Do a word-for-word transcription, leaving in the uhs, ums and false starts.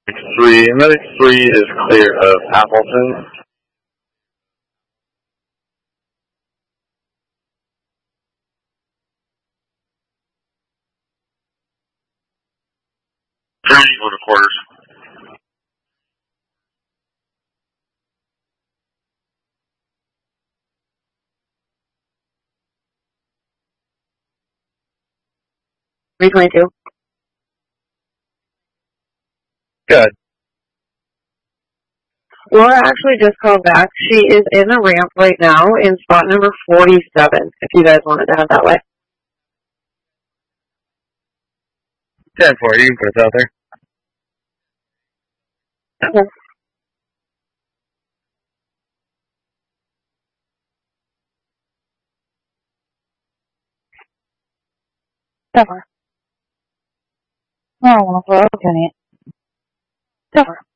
three, medic three is clear of Appleton. Three on the quarters. three twenty-two. Good. Laura actually just called back. She is in the ramp right now in spot number forty-seven, if you guys wanted to head that way. ten four, you can put us out there. Okay. Cover. No, I want to put up in it. Cover.